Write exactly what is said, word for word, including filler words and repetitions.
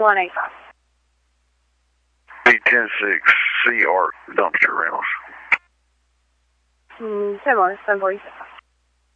one eight five. B ten six C Arc dumpster rentals. Mm, ten more, seven forty-six.